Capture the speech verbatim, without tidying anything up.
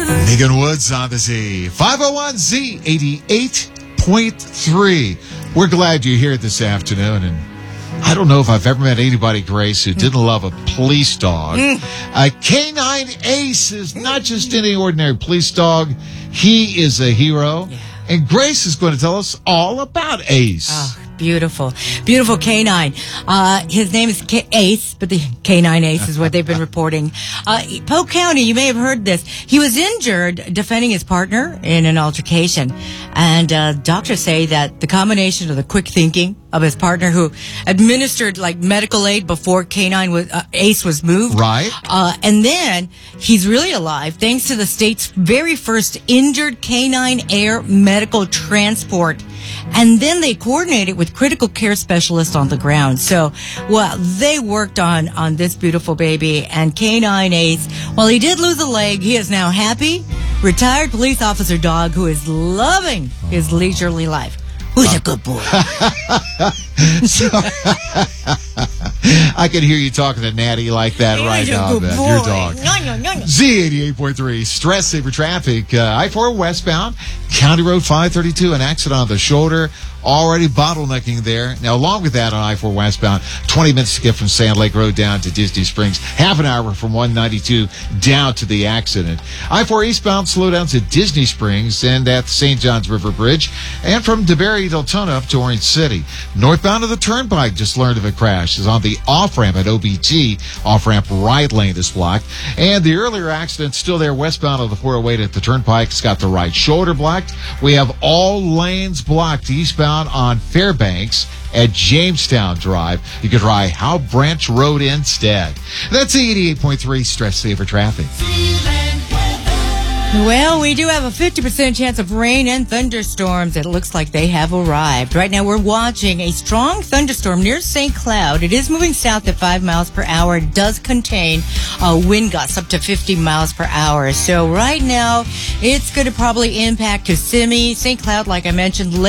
Megan Woods on the Z. five oh one Z eighty-eight point three. We're glad you're here this afternoon. And I don't know if I've ever met anybody, Grace, who didn't love a police dog. A canine ace is not just any ordinary police dog. He is a hero. Yeah. And Grace is going to tell us all about Ace. Oh, beautiful. Beautiful canine. Uh, his name is K- Ace, but the canine Ace is what they've been reporting. Uh, Polk County, you may have heard this. He was injured defending his partner in an altercation. And uh, doctors say that the combination of the quick thinking of his partner, who administered like medical aid before canine was, uh, Ace was moved. Right. Uh, and then he's really alive thanks to the state's very first injured canine air medical transport. And then they coordinated with critical care specialists on the ground. So, well, they worked on, on this beautiful baby. And Canine Ace, while he did lose a leg, he is now happy, retired police officer dog who is loving his leisurely life. Who's a good boy? So, I can hear you talking to Natty like that right He's a now, good man. boy. Your dog. No, no, no, no. Z eighty-eight point three, stress saver traffic. Uh, I four westbound, County Road five thirty-two, an accident on the shoulder. Already bottlenecking there. Now, along with that on I four westbound, twenty minutes to get from Sand Lake Road down to Disney Springs. Half an hour from one ninety-two down to the accident. I four eastbound, slowdowns at Disney Springs and at the Saint Johns River Bridge. And from DeBerry, Deltona up to Orange City. Northbound of the Turnpike just learned of a crash. Is on the off-ramp at O B T. Off-ramp right lane is blocked. And the earlier accident still there westbound of the four oh eight at the Turnpike. It's got the right shoulder blocked. We have all lanes blocked eastbound on Fairbanks at Jamestown Drive. You could try Howe Branch Road instead. That's the eighty-eight point three stress saver traffic. Well, we do have a fifty percent chance of rain and thunderstorms. It looks like they have arrived. Right now, we're watching a strong thunderstorm near Saint Cloud. It is moving south at five miles per hour. It does contain uh, wind gusts up to fifty miles per hour. So right now, it's going to probably impact Kissimmee, Saint Cloud, like I mentioned,